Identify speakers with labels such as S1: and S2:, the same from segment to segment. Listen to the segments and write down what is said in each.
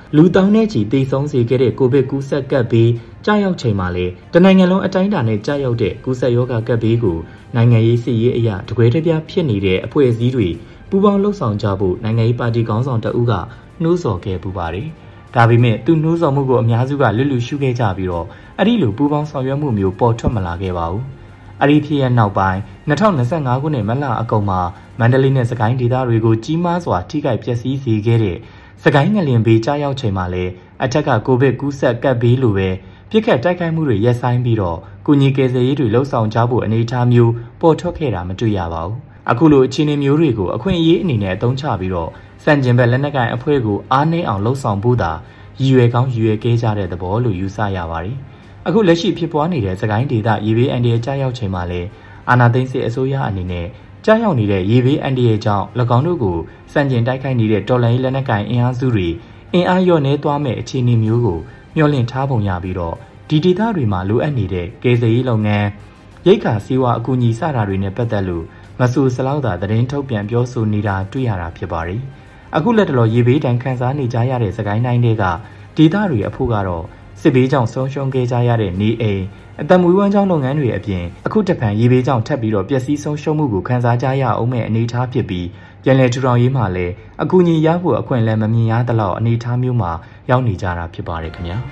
S1: လူတောင်းတဲ့ချီတိတ်ဆုံးစေခဲ့တဲ့ကိုဗစ်ကူးစက်ကပ်ဘေးကြားရောက်ချိန်မှာလေတနိုင်ငံလုံးအတိုင်းအတာနဲ့ကြားရောက်တဲ့ကူးစက်ရောဂါကပ်ဘေးကိုနိုင်ငံရေးစစ်ရေးအရာတကွဲတပြားဖြစ်နေတဲ့အဖွဲ့အစည်းတွေပူးပေါင်းလှုပ်ဆောင်ကြဖို့နိုင်ငံရေးပါတီခေါင်းဆောင်တအုပ်ကနှိုးဆော်ခဲ့ပူပါတယ်။ဒါပေမဲ့သူနှိုးဆော်မှုကိုအများစုကလွတ်လွတ်ရှုခဲ့ကြပြီးတော့အဲ့ဒီလိုပူးပေါင်းဆောင်ရွက်မှုမျိုးပေါ်ထွက်မလာခဲ့ပါဘူး။အဲ့ဒီဖြစ်ရနောက်ပိုင်း2025ခုနှစ်မတ်လအကုန်မှာမန္တလေးနဲ့စကိုင်းဒေသတွေကိုကြီးမားစွာထိခိုက်ပျက်စီးစေခဲ့တဲ့စကိုင်းငလျင်ဘေးကြားရောက်ချိန်မှာလည်းအထက်ကကိုဗစ်ကူးစက်ကပ်ဘေးလိုပဲပြစ်ခတ်တိုက်ခိုက်မှုတွေရပ်ဆိုင်းပြီးတော့ကုညီကယ်ဆယ်ရေးတွေလှုပ်ဆောင်ကြဖို့အနေအထားမျိုးပေါ်ထွက်ခဲ့တာမတွေ့ရပါဘူး။အခုလိုအခြေအနေမျိုးတွေကိုအခွင့်အရေးအနေနဲ့အသုံးချပြီးတော့စံကျင်ဘက်လက်နက်ကိုင်အဖွဲ့ကိုအားနည်းအောင်လှုပ်ဆောင်ဖို့သာရည်ရွယ်ကောင်းရည်ရွယ်ခဲ့ကြတဲ့သဘောလို့ယူဆရပါတယ်။အခုလက်ရှိဖြစ်ပွားနေတဲ့စကိုင်းဒေသရေဘေးအန္တရာယ်ကြားရောက်ချိန်မှာလည်းအာဏာသိမ်းစစ်အစိုးရအနေနဲ့ကြားရောက်နေတဲ့ရေဘေးအန္တရာယ်ကြောင့်၎င်းတို့ကိုစံကျင်တိုက်ခိုက်နေတဲ့တော်လှန်ရေးလက်နက်ကိုင်အင်အားစုတွေအင်အားလျော့နေသွားမဲ့အခြေအနေမျိုးကိုမျှော်လင့်ထားပုံရပြီးတော့ဒီဒေသတွေမှာလိုအပ်နေတဲ့ကယ်ဆယ်ရေးလုပ်ငန်းရိက္ခာစီးပွားအကူအညီစတာတွေနဲ့ပတ်သက်လို့မဆူစလောက်သာသတင်းထုတ်ပြန်ပြောဆိုနေတာတွေ့ရတာဖြစ်ပါတယ်။အခုလက်တလောရေဘေးတန်ခန်းစားနေကြရတဲ့စကိုင်းတိုင်းတွေကဒေသတွေအဖို့ကတော့စစ်ဘေးကြောင့်ဆုံးရှုံးခဲ့ကြရတဲ့နေအိမ်အတမွေးဝမ်းကြောင်းလုပ်ငန်းတွေအပြင်အခုတဖန်ရေဘေးကြောင့်ထပ်ပြီးတော့ပျက်စီးဆုံးရှုံးမှုကိုခန်းစားကြရအောင်မဲ့အနေအထားဖြစ်ပြီးပြန်လည်ထူထောင်ရေးမှာလည်းအကူအညီရဖို့အခွင့်အလမ်းမမြင်ရသလောက်အနေအထားမျိုးမှာရောက်နေကြတာဖြစ်ပါတယ်ခင်ဗျာ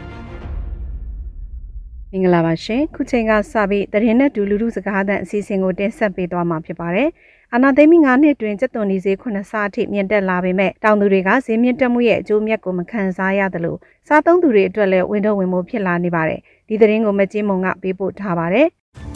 S2: မင်္ဂလာပါရှင်ခုချိန်ကစပြီးသတင်းနဲ့ဒူလူလူစကားသံအစီအစဉ်ကိုတင်ဆက်ပေးသွားမှာဖြစ်ပါတယ်အာနာသိမ့်9နှစ်တွင်ကျက်သွန်ဒီဈေး9ဆအထိမြင့်တက်လာပေမဲ့တောင်သူတွေကဈေးမြင့်တက်မှုရဲ့အကျိုးမြတ်ကိုမခံစားရသလိုစားသုံးသူတွေအတွက်လည်းဝန်ထုတ်ဝန်ပိုးဖြစ်လာနေပါတယ်ဒီသတင်းကိုမကျင်းမုံကပေးပို့ထားပါတယ်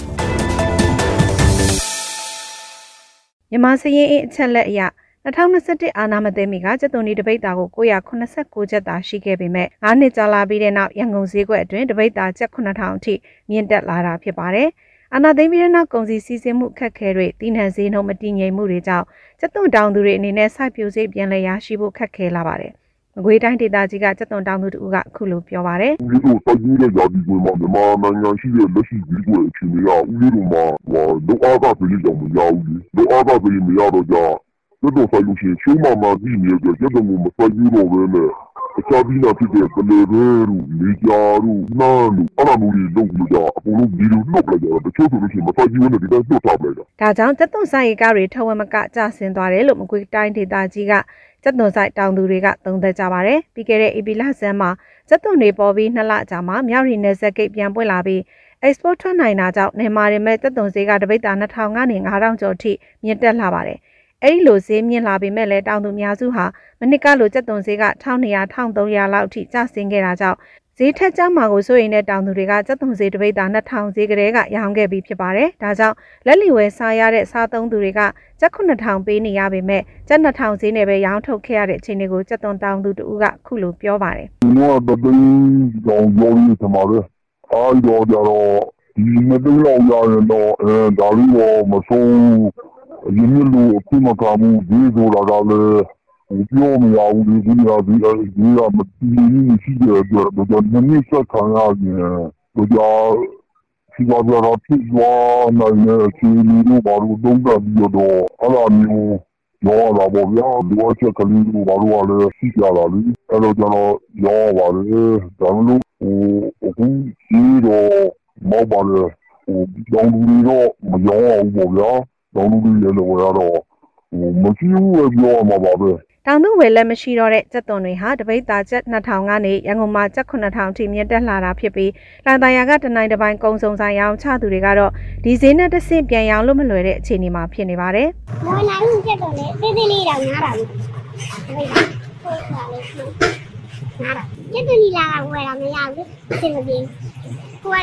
S2: မြန်မာစရင်အချက်လက်အရ2021အာနာမသိမီကကျက်သွန်ဒီတပိတ်တာကို989ကျပ်သာရှိခဲ့ပေမဲ့9နှစ်ကြာလာပြီးတဲ့နောက်ရန်ကုန်ဈေးကွက်အတွင်းတပိတ်တာကျပ်9000အထိမြင့်တက်လာတာဖြစ်ပါတယ်အာနာသိမ့်ပြီးတဲ့နောက်ကုန်စည်စီးဆင်းမှုခက်ခဲတွေတည်နှံဈေးနှုန်းမတည်ငြိမ်မှုတွေကြောင့်ကျက်သွန်တောင်သူတွေအနေနဲ့စိုက်ပျိုးဈေးပြန်လည်ရရှိဖို့ခက်ခဲလာပါတယ်။မကွေးတိုင်းဒေသကြီးကကျက်သွန်တောင်သူတို့ကအခုလိုပြောပါတယ်
S3: ။ဒီလိုစိုက်ပျိုးတဲ့ယာတီကွင်းမှာမြန်မာနိုင်ငံရှိတဲ့လက်ရှိဈေးကွက်အခြေအနေကဦးလေးတို့မှာလောအားကပြေးကြောင်မရဘူးလေ။လောအားကပြေးမရတော့ကြကျက်သွန်စိုက်လို့ရှိရင်ချိုးမှမှပြီးနေတဲ့ကျက်သွန်ကိုမစိုက်ဘူးတော့ပဲနဲ့အခြားပြီးတာဖြစ်တဲ့ပလေဘဲတို့လေကြာတို့နားတို့အဲ့လိုမျိုးတွေလုပ်လို့ကြအကုန်လုံးဒီလိုနှုတ်လိုက်ကြတော့တချို့ဆိုလို့ရှိရင်မစိုက်ဘူးနဲ့ဒီတိုင်းနှုတ်ထားပလိုက်တာ
S2: ဒါကြောင့်ကျက်သွန်စိုက်ရေးကားတွေထဝမကကျဆင်းသွားတယ်လို့မကွေးတိုင်းဒေသကြီးကကျက်သွန်စိုက်တောင်သူတွေကသုံးသပ်ကြပါတယ်ပြီးခဲ့တဲ့ဧပြီလဆန်းမှာကျက်သွန်တွေပေါ်ပြီး2လကြာမှမြောက်ရီနယ်စပ်ဂိတ်ပြန်ပွင့်လာပြီး export ထွက်နိုင်တာကြောင့်နေမာတွေမဲ့ကျက်သွန်ဈေးကတပိတ်တာ2000ကနေ9000ကျော်ထိမြင့်တက်လာပါတယ်အဲ့ဒီလိုဈေးမြင့်လာပေမဲ့လည်းတောင်သူများစုဟာမနစ်ကလိုကျက်သွန်ဈေးက1200 1300လောက်အထိကျဆင်းခဲ့တာကြောင့်ဈေးထက်ကျမှာကိုစိုးရိမ်တဲ့တောင်သူတွေကကျက်သွန်ဈေးတပိတ်တာ2000ဈေးကလေးကရောင်းခဲ့ပြီးဖြစ်ပါတယ်။ဒါကြောင့်လက်လီဝယ်စားရတဲ့စားသုံးသူတွေကကျက်9000ပေးနေရပေမဲ့ကျက်2000ဈေးနဲ့ပဲရောင်းထုတ်ခဲ့ရတဲ့အခြေအနေကိုကျက်သွန်တောင်သူတို့ကခုလိုပြောပါတယ်
S3: ။ဒီတော့တပိတ်ကြောင်ရောင်းနေမှာလေ။အားတော့ကြတော့ဒီမသိလောက်ရရင်တော့ဒါလေးတော့မဆုံးရင်းနှီးလို့အခုမှကမှုဒီဆိုတာကလည်းပြောမရဘူးဒီကမတီးမရှိတဲ့အတွက်တော့နည်းနည်းဆက်ခံရရင်တော့စီပါရတာဖြစ်သွားနိုင်တဲ့အခြေအနေတို့ဘာလို့တုံးတက်ပြီးတော့အဲ့လိုမျိုးရောလာပေါ့ဗျာဒီဝချက်ကလေးတို့ဘာလို့လဲရှိကြလာလေအဲ့တော့ကျွန်တော်ရောပါလေဒါမှမဟုတ်အခုဒီတော့မောပါလေတောင်းလူတော့မရောအောင်ပေါ့ဗျာတောင်းလူတွေလည်းဝယ်ရတော့မရှိဘူးပဲပြောရမှာပါပဲ
S2: တောင်သူဝယ်လက်မရှိတော့တဲ့ကျက်သွန်တွေဟာတပိတ်တာကျက်2000ကနေရန်ကုန်မှာကျက်9000အထိမြင့်တက်လာတာဖြစ်ပြီးလန်တရာကတနိုင်တစ်ပိုင်းကုံစုံဆိုင်ရောင်းချသူတွေကတော့ဒီဈေးနဲ့တစ်ဆင့်ပြန်ရောင်းလို့မလွယ်တဲ့အခြေအနေမှာဖြစ်နေပါတယ်
S4: ။မော်နိုင်ဦးကျက်သွန်လေးသေးသေးလေးတောင်များတာဘူး။တပိတ်တာပို့တာလေးများတာ။ကျက်သွန်ဒီလာကဝယ်တာမရဘူး။အဆင်မပြေဘူး။ကိုက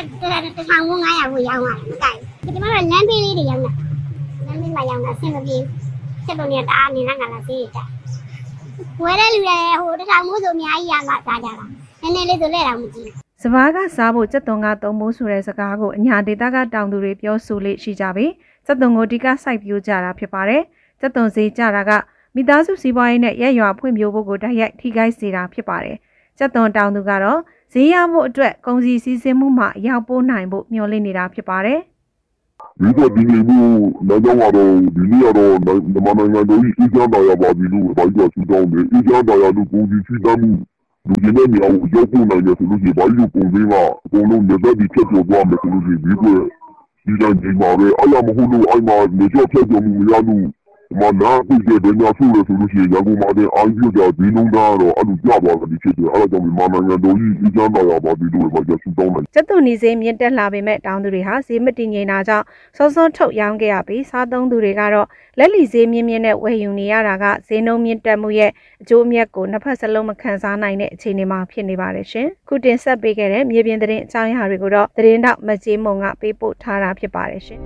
S4: 1500ကိုရောင်းရတယ်မကိုက်ဘူး။ဒီမှာလမ်းပေးလေးတွေရောင်းတာ။လမ်းပေးမှာရောင်းတာအဆင်မပြေဘူး။ကျက်သွန်တွေကတအားနေလာငါလာဈေးကြ။ဝယ်တဲ့လူတွေဟိုတစ်ထောင်မိုးဆိုအများကြီးရမှစားကြတာနည်းနည်းလေးဆိုလဲတာမကြည့်
S2: စဘာကစားဖို့ကျက်သွန်ကသုံးဖို့ဆိုတဲ့စကားကိုအညာဒေတာကတောင်သူတွေပြောဆိုလေရှိကြပြီးကျက်သွန်ကိုဒီကစိုက်ပျိုးကြတာဖြစ်ပါတယ်ကျက်သွန်ဈေးကြတာကမိသားစုစီးပွားရေးနဲ့ရက်ရွာဖွံ့ဖြိုးဖို့ကိုတိုက်ရိုက်ထိခိုက်စေတာဖြစ်ပါတယ်ကျက်သွန်တောင်သူကတော့ဈေးရဖို့အတွက်ကုန်စည်စည်းစိမ်မှုမှာရောက်ပို့နိုင်ဖို့မျှော်လင့်နေတာဖြစ်ပါတယ်
S3: ဒီကဒီနေ့မျိုးတော့ဒီနေ့ကတော့မြန်မာနိုင်ငံတို့အေးချမ်းတာရပါပြီလို့ဘာကြီးကထူထောင်တယ်အေးချမ်းတာရလို့ကိုကြီးချီးတမ်းမှုလူကြီးနဲ့မြောက်ရောက်ဖို့နိုင်တယ်ဆိုလို့ရှိရင်ဘာလို့ပုံသေးမှာအကုန်လုံးလက်သက်ပြီးဖြတ်ကျော်သွားမယ်ဆိုလို့ရှိရင်ဒီကွဒီတိုင်းဒီမှာပဲအဲ့ရမဟုတ်လို့အဲ့မှာနေကြောဖြတ်ကျော်မှုမရလို့မနာပြီးတဲ့ဒညာဆိုလို့ဆိုလို့ရှိရင်ရန်ကုန်မှာလည်းအာရုံကြောင့်ဒီလုံးသားတော့အဲ့လိုကြပါတယ်ဖြစ်တယ်အဲ့ဒါကြောင့်မြန်မာနိုင်ငံတော်ကြီးအကျဉ်းသားရပါပြီလို့ပဲကြဆူတောင်းတယ်
S2: ကျပ်သွန်နီဈေးမြင့်တက်လာပေမဲ့တောင်သူတွေဟာဈေးမတည်ငြိမ်တာကြောင့်စောစောထုတ်ရောင်းခဲ့ရပြီးစားသုံးသူတွေကတော့လက်လီဈေးမြင့်မြင့်နဲ့ဝယ်ယူနေရတာကဈေးနှုန်းမြင့်တက်မှုရဲ့အကျိုးအမြတ်ကိုနှစ်ဖက်စလုံးမခံစားနိုင်တဲ့အခြေအနေမှာဖြစ်နေပါတယ်ရှင်ခုတင်ဆက်ပေးခဲ့တဲ့မြေပြင်သတင်းအကြောင်းအရာတွေကိုတော့သတင်းတောက်မကြေးမုံကပေးပို့ထားတာဖြစ်ပါတယ်ရှင်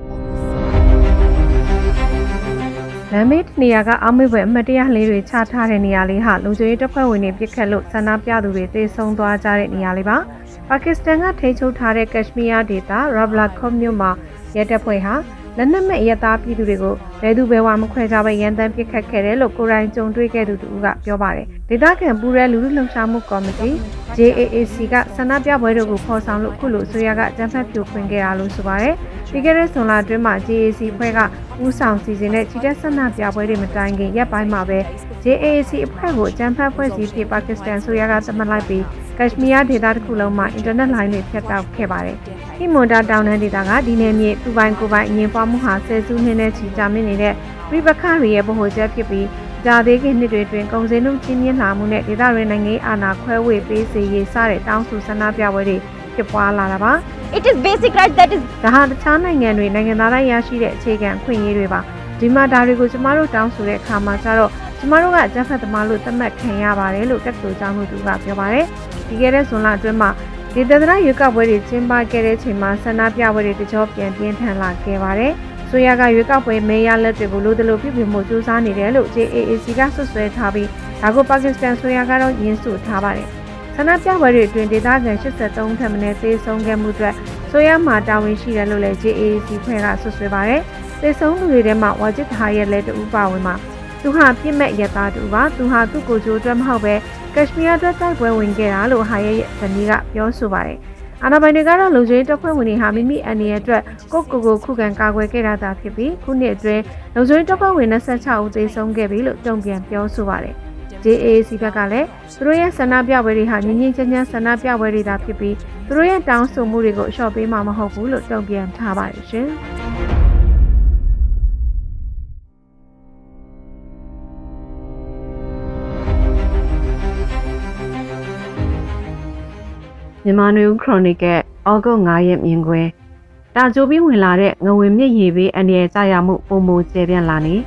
S2: လမ်းမေးနေရာကအောက်မေ့ဘွယ်အမတ်တရားလေးတွေချထားတဲ့နေရာလေးဟာလုံခြုံရေးတပ်ဖွဲ့ဝင်တွေပြစ်ခတ်လို့ဆန္ဒပြသူတွေသေဆုံးသွားကြတဲ့နေရာလေးပါပါကစ္စတန်ကထိန်းချုပ်ထားတဲ့ကက်ရှ်မီးယားဒေသရာဘလာခေါ့မြို့မှာရဲတပ်ဖွဲ့ဟာလက်နက်မဲ့ရဲသားပြည်သူတွေကိုဘယ်သူဘယ်ဝါမခွဲခြားပဲရန်တမ်းပစ်ခတ်ခဲ့တယ်လို့ကိုရိုင်းကြုံတွေ့ခဲ့သူတို့ကပြောပါတယ်ဒေသခံပူရဲလူလူလှုပ်ရှားမှုကော်မတီ JAAC ကဆန္ဒပြပွဲတို့ကိုဖော်ဆောင်လို့ခုလိုဆိုရကအကြမ်းဖက်ဖြိုခွင်းခဲ့တာလို့ဆိုပါတယ်ပြီးခဲ့တဲ့ဇွန်လအတွင်းမှာ JAAC ဖွဲ့ကဦးဆောင်စီစဉ်တဲ့ချီတက်ဆန္ဒပြပွဲတွေမတိုင်ခင်ရက်ပိုင်းမှာပဲ JAAC အဖွဲ့ကိုအကြမ်းဖက်ဖွဲ့စည်းပြီးပါကစ္စတန်ဆိုရကသတ်မှတ်လိုက်ပြီးကက်ရှ်မီးယားဒေသတစ်ခုလုံးမှာအင်တာနက်လိုင်းတွေဖြတ်တောက်ခဲ့ပါတယ်။ဟီမွန်ဒါတောင်တန်းဒေသကဒီနယ်မြေသူပိုင်ကိုပိုင်အငြင်းပွားမှုဟာဆယ်စုနှစ်နဲ့ချီကြာမြင့်နေတဲ့ပြည်ပခါရီရဲ့ဗဟိုချက်ဖြစ်ပြီးကြာသေးခင်နှစ်တွေတွင်ကုန်စည်နှုန်းကြီးမြင့်လာမှုနဲ့ဒေသရင်းနိုင်ငံအာဏာခွဲဝေပေးစေရေးစတဲ့တောင်းဆိုဆန္ဒပြပွဲတွေဖြစ်ပွားလာတာပါ။
S5: It is basic right that is
S2: ဒါဟာတခြားနိုင်ငံတွေနိုင်ငံသားတိုင်းရရှိတဲ့အခြေခံအခွင့်အရေးတွေပါဒီမှာဒါတွေကိုကျမတို့တောင်းဆိုတဲ့အခါမှာကျတော့ကျမတို့ကဂျက်ဖက်သမားလို့သတ်မှတ်ခံရပါတယ်လို့တက်တူကျောင်းသူကပြောပါတယ်ဒီကဲတဲ့ဇွန်လအတွင်းမှာဒီတဒရရွေးကောက်ပွဲတွေကျင်းပခဲ့တဲ့ချိန်မှာဆန္ဒပြပွဲတွေတကြောပြန်ပြင်းထန်လာခဲ့ပါတယ်ဆိုရကရွေးကောက်ပွဲမေးရလက်တွေကိုလိုတလိုပြုပြင်မှုစူးစမ်းနေတယ်လို့ JAAC ကဆွဆွဲထားပြီးဒါကိုပါကစ္စတန်ဆိုရကတော့ညှင်းဆိုထားပါတယ်ဆန္ဒပြပွဲတွေအတွင်းဒေသခံ83ထက်မနည်းသေဆုံးခဲ့မှုအတွက်ဆိုရမှာတာဝန်ရှိတယ်လို့လည်း JAAC ဖွဲ့ကဆွဆွဲပါတယ်သေဆုံးသူတွေထဲမှာဝါဂျစ်ဟာရဲ့လက်တူပါဝင်မှာသူဟာပြစ်မဲ့ရသားတူပါသူဟာသူ့ကိုယ်ကျိုးအတွက်မဟုတ်ပဲကက်ရှ်မီးယားအတွက်တိုက်ပွဲဝင်ခဲ့တာလို့ဟာရဲ့ဇနီးကပြောဆိုပါတယ်အာဏာပိုင်တွေကတော့လုံခြုံရေးတပ်ဖွဲ့ဝင်တွေဟာမိမိအန္တရာယ်အတွက်ကိုခုခံကာကွယ်ခဲ့တာသာဖြစ်ပြီးခုနှစ်အတွင်းလုံခြုံရေးတပ်ဖွဲ့ဝင်26ဦးသေဆုံးခဲ့ပြီလို့တုံ့ပြန်ပြောဆိုပါတယ် JAAC ဘက်ကလည်းသူတို့ရဲ့ဆန္ဒပြပွဲတွေဟာငြင်းငြင်းချမ်းချမ်းဆန္ဒပြပွဲတွေသာဖြစ်ပြီးသူတို့ရဲ့တောင်းဆိုမှုတွေကိုအလျှော့ပေးမှာမဟုတ်ဘူးလို့တုံ့ပြန်ထားပါတယ်ရှင်မြန်မာနွေဦးခရိုနီကယ်ဩဂုတ်9ရက်မြင်ကွယ်တာကြိုပြီးဝင်လာတဲ့ငွေမြင့်ရည်ပေးအန္တရာယ်ကြာရမှုပုံမကျပြန့်လာနေ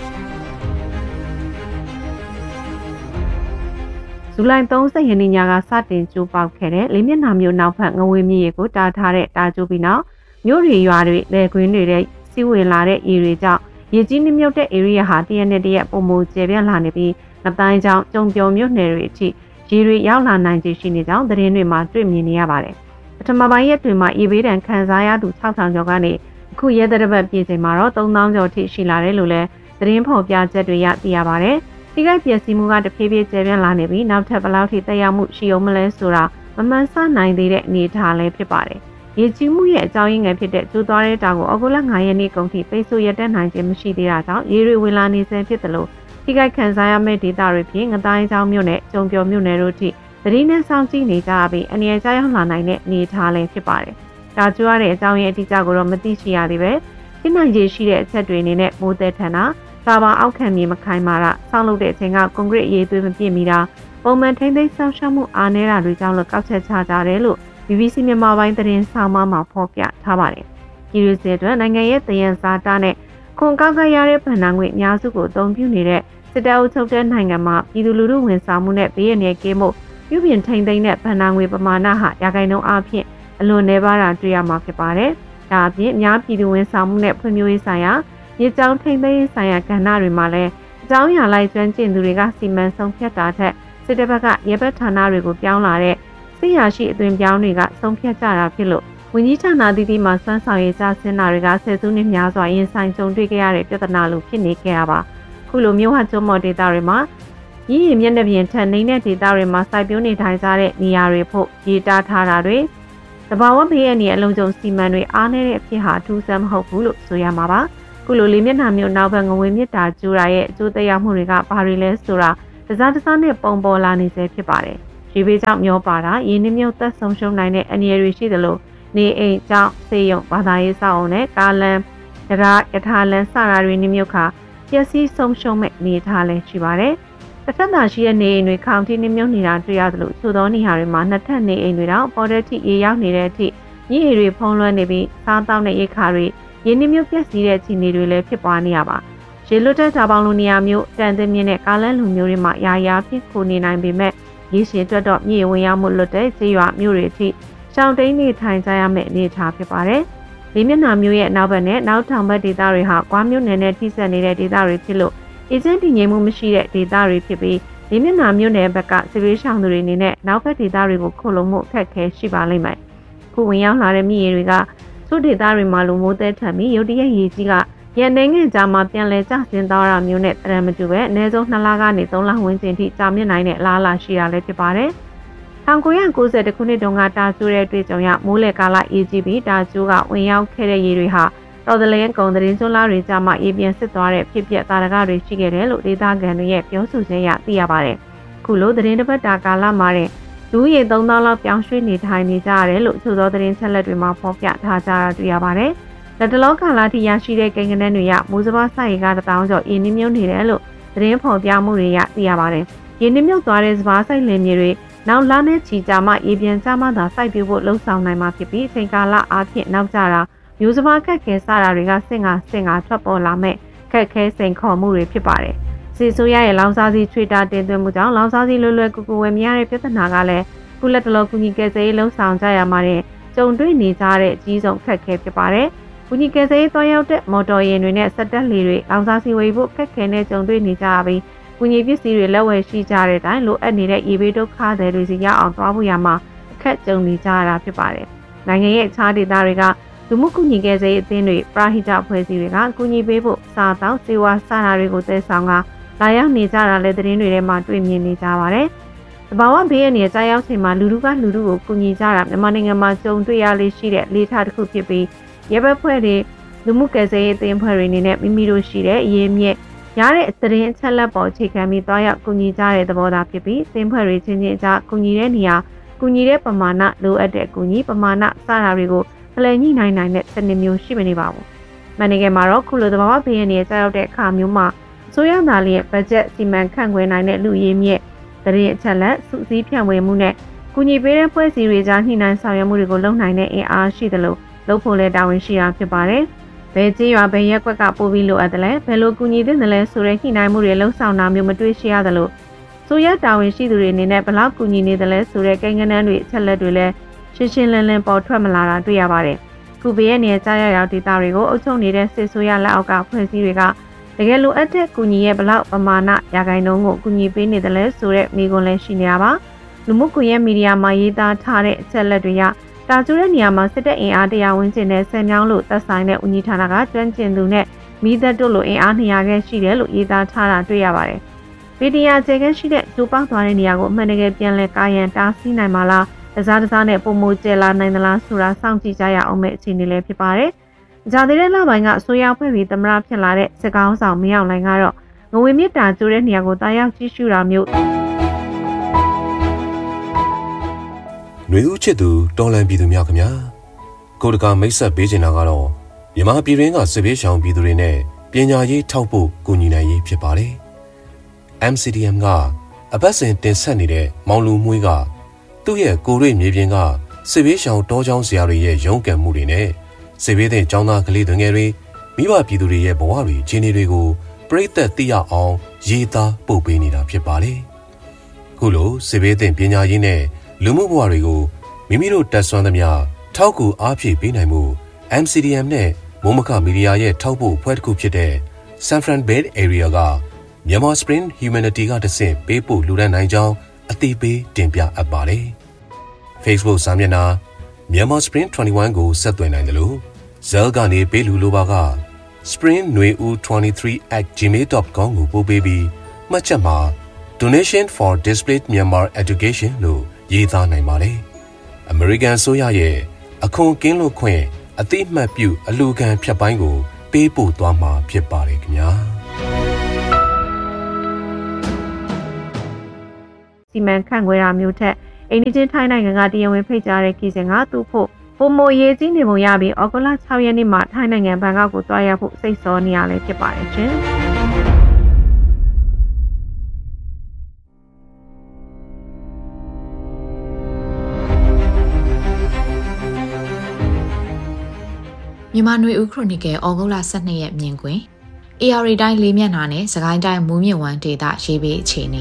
S2: ဇူလိုင်30ရက်နေ့ညကစတင်ကျိုးပေါက်ခဲ့တဲ့လေးမျက်နှာမျိုးနောက်ဖက်ငွေမြင့်ရည်ကိုတားထားတဲ့တာကြိုပြီးနောက်မြို့တွေရွာတွေလယ်ကွင်းတွေတဲ့စီးဝင်လာတဲ့ဤတွေကြောင့်ရေကြီးနှမြုပ်တဲ့ area ဟာတရက်နဲ့တရက်ပုံမကျပြန့်လာနေပြီးငတိုင်းကြောင့်ကြုံပြော်မြို့နယ်တွေအထိရေတွေရောက်လာနိုင်ခြေရှိနေကြောင်းသတင်းတွေမှာတွေ့မြင်နေရပါတယ်။ပထမပိုင်းရက်တွေမှာအေးဘေးဒဏ်ခံစားရသူ6000ကျော်ကနေအခုရက်သတ္တပတ်ပြည့်ချိန်မှာတော့3000ကျော်ထိရှိလာတယ်လို့လည်းသတင်းဖော်ပြချက်တွေရသိရပါတယ်။ဒီကိပျက်စီးမှုကတဖြည်းဖြည်းကျယ်ပြန့်လာနေပြီးနောက်ထပ်ဘယ်လောက်ထိသက်ရောက်မှုရှိအောင်မလဲဆိုတာမမှန်ဆနိုင်သေးတဲ့အနေအထားလည်းဖြစ်ပါတယ်။ရေကြီးမှုရဲ့အကြောင်းရင်းငယ်ဖြစ်တဲ့ကျိုးသွားတဲ့တာကိုဩဂုတ်လ9ရက်နေ့ကုန်ထိပိတ်ဆို့ရတဲ့နိုင်ခြင်းမရှိသေးတာကြောင့်ရေတွေဝင်လာနေဆဲဖြစ်တယ်လို့ထိခိုက်ခံစားရမယ့်ဒေသတွေဖြင့်ငတိုင်းချောင်းမြို့နယ်ကျုံပြော်မြို့နယ်တို့ထိသတင်းနဲ့စောင့်ကြည့်နေကြပြီးအနေအကျရောက်လာနိုင်တဲ့အနေအထားလည်းဖြစ်ပါတယ်။ဒါကြွားတဲ့အကြောင်းရင်းအတိအကျကိုတော့မသိရှိရသေးပဲ။ဖြစ်နိုင်ခြေရှိတဲ့အချက်တွေအနေနဲ့မိုးသက်ထန်တာစာပါအောက်ခံမြေမခိုင်မာတာဆောင်းလုပ်တဲ့အချိန်ကကွန်ကရစ်ရေးသွေးမပြည့်မီတာပုံမှန်ထိမ့်သိမ်းဆောင်ရှောက်မှုအားနည်းတာတွေကြောင့်လည်းကောက်ချက်ချကြတယ်လို့ BBC မြန်မာပိုင်းသတင်းဆောင်မမှာဖော်ပြထားပါတယ်။ဒီလိုစေအတွက်နိုင်ငံရဲ့တယံဇာတာနဲ့ခွန်ကောက်ကရတဲ့ဗန်နာငွေအများစုကိုအသုံးပြုနေတဲ့စစ်တပ်အုပ်ချုပ်တဲ့နိုင်ငံမှာပြည်သူလူထုဝန်ဆောင်မှုနဲ့ဘေးရန်ရဲ့ကင်းမှုပြုပြင်ထိန်းသိမ်းတဲ့ဗန်နာငွေပမာဏဟာရာခိုင်နှုန်းအဖြစ်အလွန်နည်းပါးတာတွေ့ရမှာဖြစ်ပါတယ်။ဒါအပြင်အများပြည်သူဝန်ဆောင်မှုနဲ့ဖွံ့ဖြိုးရေးဆိုင်ရာမြေကြောင်းထိန်းသိမ်းရေးဆိုင်ရာကဏ္ဍတွေမှာလည်းအကြောင်းအရာလိုက်ကျွမ်းကျင်သူတွေကစီမံဆုံးဖြတ်တာထက်စစ်တပ်ဘက်ကရဲဘက်ဌာနတွေကိုပြောင်းလာတဲ့စစ်ရာရှိအသွင်ပြောင်းတွေကဆုံးဖြတ်ကြတာဖြစ်လို့ဝန်ကြီးဌာနတည်တည်မှာစွမ်းဆောင်ရည်ကြဆင်းတာတွေကဆယ်စုနှစ်များစွာရင်ဆိုင်ကြုံတွေ့ခဲ့ရတဲ့ပြဿနာလိုဖြစ်နေခဲ့ရပါခုလိုမျိုးဟာကျုံမော်ဒေတာတွေမှာရည်ရည်မျက်နှာပြင်ထက်နေတဲ့ဒေတာတွေမှာစိုက်ပျိုးနေထိုင်ကြတဲ့နေရာတွေဖို့ရေးတားထားတာတွေတဘာဝဘေးအန္တရာယ်အလုံးစုံစီမံတွေအားနည်းတဲ့အဖြစ်ဟာထူးဆန်းမဟုတ်ဘူးလို့ဆိုရမှာပါခုလိုလေးမျက်နှာမျိုးနောက်ဘက်ငွေမြစ်တာကျူတာရဲ့အကျိုးသက်ရောက်မှုတွေကဘာတွေလဲဆိုတာတစားနဲ့ပုံပေါ်လာနေစေဖြစ်ပါတယ်ရေဘေးကြောင့်မျောပါတာရင်းနှီးမြုပ်သက်ဆုံးရှုံးနိုင်တဲ့အန္တရာယ်တွေရှိသလိုနေအိမ်ကြောင့်ဆေးရုံဘာသာရေးစောက်အောင်နဲ့ကားလမ်းရထားလမ်းစတာတွေနှိမ့်မြုပ်ခါပျက်စီးဆုံးရှုံးမဲ့အနေအထားလည်းရှိပါတယ်။တစ်ထပ်သာရှိတဲ့နေအိမ်တွေခေါင်ထိနှိမ့်မြုပ်နေတာတွေ့ရသလိုသို့သောနေရာတွေမှာနှစ်ထပ်နေအိမ်တွေတော့ပေါ်တဲ့အထိရေရောက်နေတဲ့အထိမြစ်ရေတွေဖုံးလွှမ်းနေပြီးစားတောက်တဲ့ရိတ်ခါတွေရင်းနှီးမြုပ်ပျက်စီးတဲ့ခြေနေတွေလည်းဖြစ်ပွားနေရပါရေလွတ်တဲ့ဓာပေါင်းလိုနေရာမျိုးတန်သင်းမြင့်တဲ့ကားလမ်းလူမျိုးတွေမှာယာဖြစ်ခိုနေနိုင်ပေမဲ့ရေရှင်အတွက်တော့မြေဝင်ရောက်မှုလွတ်တဲ့ခြေရွာမျိုးတွေအထိရှောင်းတိန်နေထိုင်ကြရမယ့်အနေအထားဖြစ်ပါတယ်။လေးမျက်နှာမျိုးရဲ့နောက်ဘက်နဲ့နောက်ထောင်ဘက်ဒေသတွေဟာကွာမျိုးနယ်နဲ့ထိစပ်နေတဲ့ဒေသတွေဖြစ်လို့အေဂျင့်တည်ငြိမ်မှုမရှိတဲ့ဒေသတွေဖြစ်ပြီးလေးမျက်နှာမျိုးနယ်ဘက်ကစစ်ရေးရှောင်းသူတွေအနေနဲ့နောက်ဘက်ဒေသတွေကိုခုလုံမှုအခက်အခဲရှိပါလိမ့်မယ်။ခုဝင်ရောက်လာတဲ့မြေတွေကသူ့ဒေသတွေမှာလိုမိုးသေးထန်ပြီးရုတ်တရက်ရေကြီးကရန်နိုင်ငံကြားမှာပြန်လဲကျဆင်းသွားတာမျိုးနဲ့တရံမတူပဲအနည်းဆုံး2လကနေ3လဝန်းကျင်ထိကြာမြင့်နိုင်တဲ့အလားအလာရှိတာလည်းဖြစ်ပါတယ်။1990ခုနှစ်တုန်းကတာကျိုးတဲ့တွေ့ကြုံရမိုးလေကာလအေးကြီးပြီးတာကျိုးကဝင်ရောက်ခဲ့တဲ့ရေတွေဟာတော်တလင်းကုံသတင်းကျွန်းလားတွေကြားမှာအေးပြန်စစ်သွားတဲ့ဖြစ်ပျက်တာရကတွေရှိခဲ့တယ်လို့ဒေသခံတွေရဲ့ပြောဆိုချက်အရသိရပါတယ်။ခုလိုသတင်းတစ်ပတ်တာကာလမှာတဲ့လူရေ3000လောက်ပြောင်းရွှေ့နေထိုင်နေကြရတယ်လို့ဆိုသောသတင်းချက်လက်တွေမှာဖော်ပြထားကြတာတွေ့ရပါတယ်။လက်တလောကာလထိရရှိတဲ့ကိန်းဂဏန်းတွေရမိုးစဘာစိုက်က1000ကျော်အင်းနှမြုပ်နေတယ်လို့သတင်းဖော်ပြမှုတွေရသိရပါတယ်။ရင်းနှမြုပ်သွားတဲ့စဘာစိုက်လင်မြေတွေနောက်လနဲ့ချီကြမှအေးပြန်ကြမှသာစိုက်ပျိုးဖို့လှုံ့ဆော်နိုင်မှာဖြစ်ပြီးအချိန်ကာလအားဖြင့်နောက်ကျတာမျိုးစဘာခက်ခဲစတာတွေကစင်ငါထွက်ပေါ်လာမဲ့ခက်ခဲစိန်ခေါ်မှုတွေဖြစ်ပါတယ်။စီဆိုရရဲ့လောင်စာဆီချွေတာတင်သွင်းမှုကြောင့်လောင်စာဆီလွယ်လွယ်ကူကူဝယ်မရတဲ့ပြဿနာကလည်းကုလက်တလောကူညီကယ်ဆယ်ရေးလှုံ့ဆော်ကြရမှာတဲ့ကြုံတွေ့နေကြတဲ့အကြီးဆုံးခက်ခဲဖြစ်ပါတယ်။ကူညီကယ်ဆယ်ရေးတွားရောက်တဲ့မော်တော်ယာဉ်တွေနဲ့စက်တက်လေတွေလောင်စာဆီဝယ်ဖို့ခက်ခဲနဲ့ကြုံတွေ့နေကြပြီးကူညီပစ္စည်းတွေလက်ဝယ်ရှိကြတဲ့အတိုင်းလိုအပ်နေတဲ့ရေဘေးဒုက္ခတွေစီရအောင်သွားဖို့ရမှာအခက်ကြုံနေကြရတာဖြစ်ပါတယ်။နိုင်ငံရဲ့အခြားဒေသတွေကလူမှုကူညီကယ်ဆယ်ရေးအသင်းတွေပရာဟိတအဖွဲ့အစည်းတွေကကူညီပေးဖို့စာတောက်စေဝါစတာတွေကိုသယ်ဆောင်ကလာရောက်နေကြတာလည်းသတင်းတွေထဲမှာတွေ့မြင်နေကြပါတယ်။တဘာဝဘေးအနေနဲ့ကြားရောက်ချိန်မှာလူထုကိုကူညီကြတာမြန်မာနိုင်ငံမှာကြုံတွေ့ရလေးရှိတဲ့လေထားတစ်ခုဖြစ်ပြီးရဲဘက်ဖွဲ့တွေလူမှုကယ်ဆယ်ရေးအသင်းဖွဲ့တွေအနေနဲ့မိမိတို့ရှိတဲ့အရေးမြင့်ရတဲ့သတင်းအချက်လက်ပေါ်အခြေခံပြီးတွားရောက်ကူညီကြတဲ့သဘောသားဖြစ်ပြီးသင်ဖွဲ့တွေချင်းချင်းကြားကူညီတဲ့နေရာကူညီတဲ့ပမာဏလိုအပ်တဲ့ကူညီပမာဏစတာတွေကိုဖလှယ်ညှိနိုင်တဲ့စနစ်မျိုးရှိမနေပါဘူး။မန်နေကမှာတော့ခုလိုသဘာဝဘေးရန်တွေကြားရောက်တဲ့အခါမျိုးမှာအစိုးရသားလေးရဲ့ဘတ်ဂျက်စီမံခန့်ခွဲနိုင်တဲ့လူရင်းမြစ်သတင်းအချက်လက်စုစည်းဖြန့်ဝေမှုနဲ့ကူညီပေးတဲ့ဖွဲ့စည်းတွေကြားညှိနှိုင်းဆောင်ရွက်မှုတွေကိုလုပ်နိုင်တဲ့အင်အားရှိသလိုလုပ်ဖို့လည်းတာဝန်ရှိတာဖြစ်ပါတယ်။ဘယ်ကြေးရွာဘယ်ရက်ကွက်ကပို့ပြီးလိုအပ်တယ်လဲဘယ်လိုကူညီသင့်တယ်လဲဆိုတဲ့ညှိနှိုင်းမှုတွေလှုံ့ဆော်တာမျိုးမတွေ့ရှိရသလိုဆိုရတာဝန်ရှိသူတွေအနေနဲ့ဘလောက်ကူညီနေတယ်လဲဆိုတဲ့ကိန်းဂဏန်းတွေအချက်လက်တွေလည်းရှင်းလင်းပေါ်ထွက်မလာတာတွေ့ရပါတယ်။ခုဘေးရဲ့နေကြားရောက်ဒေသတွေကိုအုပ်ချုပ်နေတဲ့စစ်ဆိုရလက်အောက်ကဖွဲ့စည်းတွေကတကယ်လိုအပ်တဲ့ကူညီရဲ့ဘလောက်ပမာဏရာခိုင်နှုန်းကိုကူညီပေးနေတယ်လဲဆိုတဲ့မိကွန်းလည်းရှိနေတာပါ။လူမှုကွန်ရက်မီဒီယာမှာရေးသားထားတဲ့အချက်လက်တွေကတာကျူတဲ့နေရာမှာစစ်တပ်အင်အား100ဝန်းကျင်နဲ့ဆယ်မြောင်းလို့သက်ဆိုင်တဲ့ဦးကြီးဌာနကကျွမ်းကျင်သူနဲ့မိသက်တို့လိုအင်အား200ခန့်ရှိတယ်လို့ရေးသားထားတာတွေ့ရပါတယ်။ဗီဒီယိုကျေခန့်ရှိတဲ့ကျိုးပေါက်သွားတဲ့နေရာကိုအမှန်တကယ်ပြန်လဲကာယံတားဆီးနိုင်မှာလားတစားနဲ့ပုံမိုကျဲလာနိုင်သလားဆိုတာစောင့်ကြည့်ကြရအောင်မယ့်အခြေအနေလည်းဖြစ်ပါတယ်။ဂျာသေးတဲ့လပိုင်းကအစိုးရဖွဲ့ပြီးသမရဖြစ်လာတဲ့စစ်ကောင်းဆောင်မင်းအောင်လှိုင်ကတော့ငွေမြစ်တာကျိုးတဲ့နေရာကိုတာရောက်ကြည့်ရှုတာမျိုး
S5: ຫນွေဦးချစ်သူတော်လန်ပြည်သူများခင်ဗျာကိုတကာမိတ်ဆက်ပေးချင်တာကတော့မြန်မာပြည်ရင်းကစစ်ဘေးရှောင်ပြည်သူတွေနဲ့ပညာရေးထောက်ဖို့ကူညီနိုင်ရေးဖြစ်ပါတယ် MCDM ကအပတ်စဉ်တင်ဆက်နေတဲ့မောင်လူမွေးကသူ့ရဲ့ကိုရိမြေပြင်ကစစ်ဘေးရှောင်တောချောင်းဆရာတွေရဲ့ရုန်းကန်မှုတွေနဲ့စစ်ဘေးတဲ့ကျောင်းသားကလေးတွေငယ်တွေမိဘပြည်သူတွေရဲ့ဘဝတွေအခြေအနေတွေကိုပြည်သက်သိရအောင်ရေးသားပို့ပေးနေတာဖြစ်ပါတယ်ခုလိုစစ်ဘေးတဲ့ပညာရေးနဲ့လူမှုဘဝတွေကိုမိမိတို့တက်ဆွမ်းသမျှထောက်ကူအားဖြည့်ပေးနိုင်မှု MCDM နဲ့မိုးမခမီဒီယာရဲ့ထောက်ပို့အဖွဲ့တစ်ခုဖြစ်တဲ့ San Fran Bay Area ကမြန်မာ Spring Humanity ကတဆင့်ပေးပို့လူဒန်းနိုင်ကြောင်းအသိပေးတင်ပြအပ်ပါတယ် Facebook စာမျက်နှာမြန်မာ Spring 21ကိုဆက်သွယ်နိုင်တယ်လို့ Zell ကနေပေးလူလိုပါက springnueu23@gmail.com ကိုပို့ပေးပြီးမှတ်ချက်မှာ Donation for Displaced Myanmar Education လို့ရေးသားနိုင်ပါတယ်။ American ဆိုရရဲ့အခွန်ကင်းလွတ်ခွင့်အသိမှတ်ပြုအလူခံဖြတ်ပိုင်းကိုပေးပို့သွားမှာဖြစ်ပါတယ်ခင်ဗျာ
S2: စီမံခန့်ခွဲတာမျိုးထက်အိန္ဒိချင်းထိုင်းနိုင်ငံကတရားဝင်ဖိတ်ကြားတဲ့ခီးစဉ်ကသူ့ဖို့ပုံမရေးကြီးနေပုံရပြီးဩဂုတ်လ6 ရက်နေ့မှာထိုင်းနိုင်ငံဘန်ကောက်ကိုတွားရောက်ဖို့စိတ်ဆောနေရလဲဖြစ်ပါတယ်ရှင်
S6: မြန်မာနွေဦးခရိုနီကယ်ဩဂုတ်လ12ရက်မြင်ကွင်း AR တိုင်းလေးမျက်နှာနဲ့စကိုင်းတိုင်းမူးမြင့်ဝမ်းဒေသရေးပေးအခြေအနေ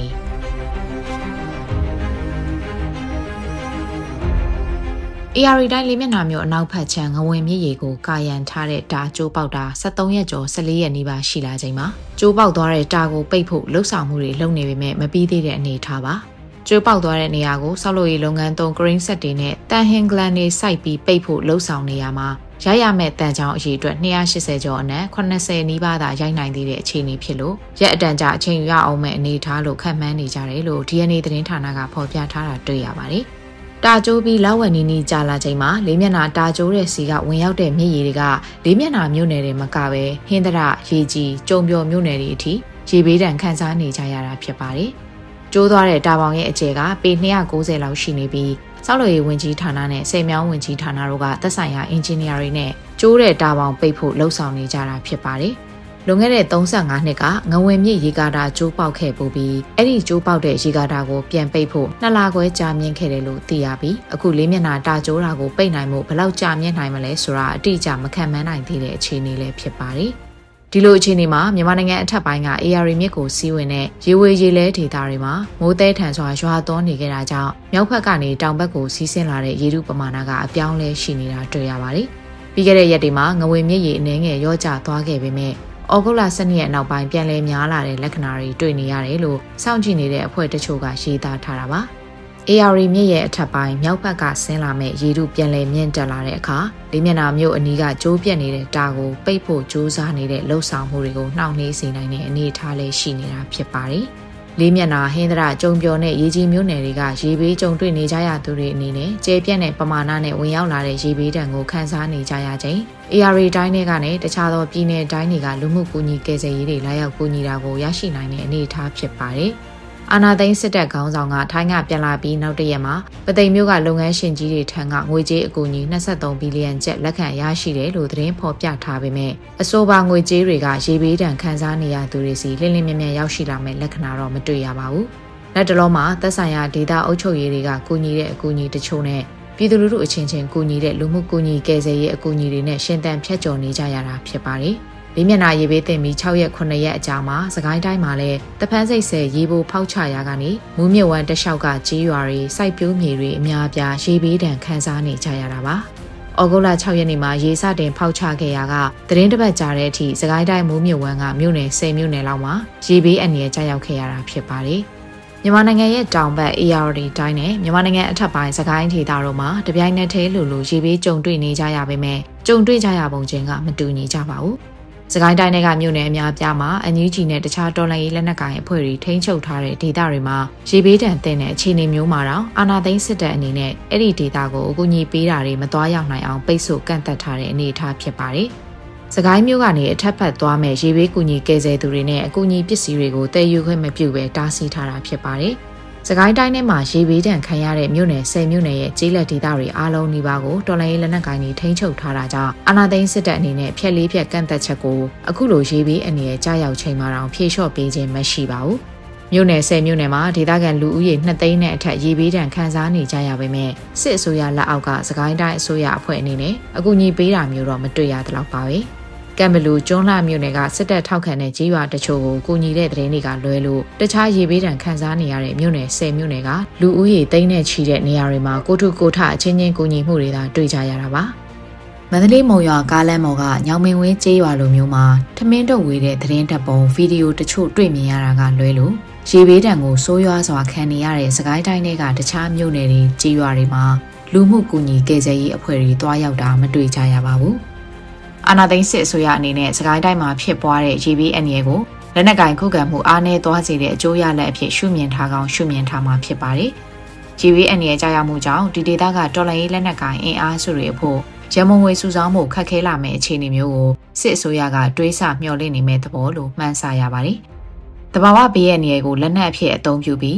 S6: AR တိုင်းလေးမျက်နှာမျိုးအနောက်ဖက်ခြမ်းငဝင်မြစ်ရေကိုကာယံထားတဲ့တာကျိုးပေါက်တာ73ရက်ကျော်14ရက်နီးပါးရှိလာချိန်မှာကျိုးပေါက်သွားတဲ့တာကိုပိတ်ဖို့လှုပ်ဆောင်မှုတွေလုပ်နေပေမဲ့မပြီးသေးတဲ့အနေအထားပါကျိုးပေါက်သွားတဲ့နေရာကိုဆောက်လုပ်ရေးလုပ်ငန်းသုံး crane set တွေနဲ့တန်ဟင်ဂလန်တွေစိုက်ပြီးပိတ်ဖို့လှုပ်ဆောင်နေရမှာရရမဲ့တန်ချောင်းအရေးအတွက်280ကျော်အနက်80နီးပါးသာရိုက်နိုင်သေးတဲ့အခြေအနေဖြစ်လို့ရက်အတန်ကြာအချိန်ယူရအောင်မဲ့အနေအထားလို့ခန့်မှန်းနေကြတယ်လို့ DNA သတင်းဌာနကဖော်ပြထားတာတွေ့ရပါတယ်။တာကျိုးပြီးလောက်ဝနီနီကြာလာချိန်မှာလေးမျက်နှာတာကျိုးတဲ့စီကဝင်ရောက်တဲ့မြစ်ရေတွေကလေးမျက်နှာမြို့နယ်တွေမကပဲဟင်းသရရေကြီးကျုံပြော်မြို့နယ်တွေအထိရေဘေးဒဏ်ခံစားနေကြရတာဖြစ်ပါတယ်။ကျိုးသွားတဲ့တာပေါင်ရဲ့အကျယ်ကပေ290လောက်ရှိနေပြီးဆောက်လုပ်ရေးဝန်ကြီးဌာနနဲ့ဆယ်မြောင်းဝန်ကြီးဌာနတို့ကသက်ဆိုင်ရာအင်ဂျင်နီယာတွေနဲ့ကျိုးတဲ့တာပေါင်ပိတ်ဖို့လှုံ့ဆော်နေကြတာဖြစ်ပါတယ်။လွန်ခဲ့တဲ့35နှစ်ကငဝင်မြစ်ရေကာတာကျိုးပေါက်ခဲ့ပူပြီးအဲ့ဒီကျိုးပေါက်တဲ့ရေကာတာကိုပြန်ပိတ်ဖို့2လခွဲကြာမြင့်ခဲ့တယ်လို့သိရပြီးအခုလေးမျက်နှာတာကျိုးတာကိုပိတ်နိုင်မှုဘယ်လောက်ကြာမြင့်နိုင်မလဲဆိုတာအတိအကျမခန့်မှန်းနိုင်သေးတဲ့အခြေအနေလည်းဖြစ်ပါတယ်။ဒီလိုအခြေအနေမှာမြန်မာနိုင်ငံအထက်ပိုင်းက AR မြစ်ကိုစီးဝင်တဲ့ရေဝေရေလဲဒေသတွေမှာမိုးသဲထန်စွာရွာသွန်းနေကြတာကြောင့်မြောက်ဘက်ကနေတောင်ဘက်ကိုစီးဆင်းလာတဲ့ရေထုပမာဏကအပြောင်းလဲရှိနေတာတွေ့ရပါတယ်။ပြီးခဲ့တဲ့ရက်တွေမှာငဝင်မြစ်ရေအနှဲငယ်ရောကျသွားခဲ့ပေမဲ့ဩဂုတ်လ12ရက်နောက်ပိုင်းပြန်လည်များလာတဲ့လက္ခဏာတွေတွေ့နေရတယ်လို့စောင့်ကြည့်နေတဲ့အဖွဲ့တချို့ကရေးသားထားတာပါ။ AR မြစ်ရဲ့အထက်ပိုင်းမြောက်ဘက်ကဆင်းလာမဲ့ရေထုပြန်လည်မြင့်တက်လာတဲ့အခါလေးမျက်နှာမြို့အနီးကကျိုးပြက်နေတဲ့တာကိုပိတ်ဖို့ကြိုးစားနေတဲ့လှုပ်ဆောင်မှုတွေကိုနှောင့်နှေးစေနိုင်တဲ့အနေအထားလေးရှိနေတာဖြစ်ပါတယ်။လေးမျက်နှာဟင်းသရကျုံပြော်နဲ့ရေကြီးမြို့နယ်တွေကရေဘေးကြုံတွေ့နေကြရသူတွေအနေနဲ့ကျေပြက်တဲ့ပမာဏနဲ့ဝင်ရောက်လာတဲ့ရေဘေးဒဏ်ကိုခံစားနေကြရချိန် AR တိုင်းတွေကနေတခြားသောပြည်내တိုင်းတွေကလူမှုကူညီကယ်ဆယ်ရေးတွေလာရောက်ကူညီတာကိုရရှိနိုင်တဲ့အနေအထားဖြစ်ပါတယ်။အာနာသိန်းစစ်တပ်ခေါင်းဆောင်ကထိုင်းကပြန်လာပြီးနောက်တရက်မှာပသိမ်မြို့ကလုပ်ငန်းရှင်ကြီးတွေထံကငွေကြေးအကူအညီ23ဘီလီယံကျပ်လက်ခံရရှိတယ်လို့သတင်းဖော်ပြထားပေမဲ့အဆိုပါငွေကြေးတွေကရေဘေးဒဏ်ခံစားနေရသူတွေစီလင်းလင်းမြမြရောက်ရှိလာမဲ့လက္ခဏာတော့မတွေ့ရပါဘူး။လက်တလုံးမှာသက်ဆိုင်ရာဒေသအုပ်ချုပ်ရေးတွေကကူညီတဲ့အကူအညီတချို့နဲ့ပြည်သူလူထုအချင်းချင်းကူညီတဲ့လူမှုကူညီကယ်ဆယ်ရေးအကူအညီတွေနဲ့ရှင်သန်ဖြတ်ကျော်နေကြရတာဖြစ်ပါတယ်။လေးမျက်နှာရေဘေးတင်ပြီး6ရက်9ရက်အကြာမှာစကိုင်းတိုင်းမှာလည်းတပန်းစိတ်ဆယ်ရေပိုဖောက်ချရာကနေမူးမြစ်ဝမ်းတလျှောက်ကကြေးရွာတွေစိုက်ပျိုးမြေတွေအများအပြားရေဘေးဒဏ်ခံစားနေကြရတာပါ။ဩဂုတ်လ6ရက်နေ့မှာရေစတင်ဖောက်ချခဲ့ရာကသတင်းတစ်ပတ်ကြာတဲ့အထိစကိုင်းတိုင်းမူးမြစ်ဝမ်းကမြို့နယ်10မြို့နယ်လောက်မှာရေဘေးအန္တရာယ်ကျရောက်ခဲ့ရတာဖြစ်ပါတယ်။မြန်မာနိုင်ငံရဲ့တောင်ဘက် AR တိုင်းနဲ့မြန်မာနိုင်ငံအထက်ပိုင်းစကိုင်းဒေသတို့မှာတပြိုင်နက်တည်းလိုရေဘေးကြုံတွေ့နေကြရပေမဲ့ကြုံတွေ့ကြရပုံချင်းကမတူညီကြပါဘူး။စကိုင်းတိုင်းကမြို့နယ်အများပြားမှာအန်ယူဂျီနဲ့တခြားတော်လှန်ရေးလက်နက်ကိုင်အဖွဲ့တွေထိန်းချုပ်ထားတဲ့ဒေသတွေမှာရေဘေးဒဏ်သင့်တဲ့အခြေအနေမျိုးမှာတော့အာဏာသိမ်းစစ်တပ်အနေနဲ့အဲ့ဒီဒေသကိုအကူအညီပေးတာတွေမသွားရောက်နိုင်အောင်ပိတ်ဆို့ကန့်သတ်ထားတဲ့အနေအထားဖြစ်ပါတယ်။စကိုင်းမြို့ကနေအထက်ဖက်သွားမဲ့ရေဘေးကူညီကယ်ဆယ်သူတွေနဲ့အကူအညီပစ္စည်းတွေကိုတည်ယူခွင့်မပြုဘဲတားဆီးထားတာဖြစ်ပါတယ်။စကိုင်းတိုင်းထဲမှာရေဘေးဒဏ်ခံရတဲ့မြို့နယ်10မြို့နယ်ရဲ့ကျေးလက်ဒေသတွေအားလုံးဒီပါကိုတော်လှန်ရေးလက်နက်ကိုင်တွေထိန်းချုပ်ထားတာကြောင့်အာဏာသိမ်းစစ်တပ်အနေနဲ့ဖျက်လေးဖျက်ကန့်သက်ချက်ကိုအခုလိုရေဘေးအနေနဲ့ကြားရောက်ချိန်မှာတောင်ဖြေလျှော့ပေးခြင်းမရှိပါဘူး။မြို့နယ်10မြို့နယ်မှာဒေသခံလူဦးရေ2သိန်းနဲ့အထက်ရေဘေးဒဏ်ခံစားနေကြရပေမဲ့စစ်အစိုးရလက်အောက်ကစကိုင်းတိုင်းအစိုးရအဖွဲ့အနေနဲ့အကူအညီပေးတာမျိုးတော့မတွေ့ရသလောက်ပါပဲ။ကံဘလူကျွန်းလှမြို့နယ်ကစစ်တပ်ထောက်ခံတဲ့ကြေးရွာတချို့ကိုကူညီတဲ့သတင်းတွေကလွဲလို့တခြားရေဘေးဒဏ်ခံစားနေရတဲ့မြို့နယ်10မြို့နယ်ကလူဦးရေသိန်းနဲ့ချီတဲ့နေရာတွေမှာကိုထုကိုထအချင်းချင်းကူညီမှုတွေသာတွေ့ကြရတာပါ။မန္တလေးမုံရွာကားလမ်းပေါ်ကညောင်မင်းဝင်းကြေးရွာလိုမျိုးမှာထမင်းတုပ်ဝေတဲ့သတင်းတပ်ပုံဗီဒီယိုတချို့တွေ့မြင်ရတာကလွဲလို့ရေဘေးဒဏ်ကိုဆိုးရွားစွာခံနေရတဲ့စကိုင်းတိုင်းတွေကတခြားမြို့နယ်တွေကြေးရွာတွေမှာလူမှုကူညီကယ်ဆယ်ရေးအဖွဲ့တွေတွားရောက်တာမတွေ့ကြရပါဘူး။အာဏာသိမ်းစစ်အစိုးရအနေနဲ့စကိုင်းတိုင်းမှာဖြစ်ပွားတဲ့ရေဘေးအန္တရာယ်ကိုလက်နက်ကင်ခုခံမှုအားနည်းသွားစေတဲ့အကျိုးရလဒ်အဖြစ်ရှုမြင်ထားကောင်းရှုမြင်ထားမှာဖြစ်ပါတယ်။ရေဘေးအန္တရာယ်ကြာရောက်မှုကြောင့်ဒီဒေသကတော်လှန်ရေးလက်နက်ကင်အင်အားစုတွေအဖို့ရမုံငွေစုဆောင်းမှုခက်ခဲလာမယ့်အခြေအနေမျိုးကိုစစ်အစိုးရကတွေးဆမျှော်လင့်နေမဲ့သဘောလို့မှန်းဆရပါတယ်။တဘာဝဘေးအန္တရာယ်ကိုလက်နက်အဖြစ်အသုံးပြုပြီး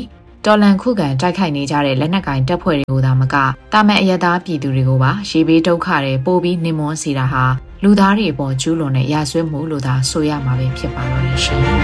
S6: တော်လန်ခုခံတိုက်ခိုက်နေကြတဲ့လက်နက်ကင်တပ်ဖွဲ့တွေကိုသာမကတာမန်အရသားပြည်သူတွေကိုပါရေဘေးဒုက္ခတွေပို့ပြီးနှိမ်မွန်းစေတာဟာလူသားတွေအပေါ်ကျူးလွန်တဲ့ရာဇဝတ်မှုလို့သာဆိုရမှာပဲဖြစ်ပါတော့ရှင်